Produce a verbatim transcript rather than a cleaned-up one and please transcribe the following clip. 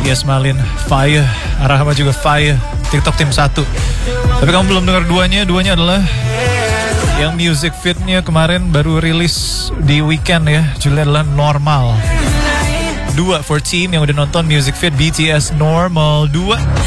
Yes Malin, Fire, Arahama juga Fire, TikTok tim satu. Tapi kamu belum dengar duanya, duanya adalah yang music fitnya kemarin baru rilis di weekend ya, judulnya adalah Normal. Dua for team yang udah nonton music fit B T S Normal dua.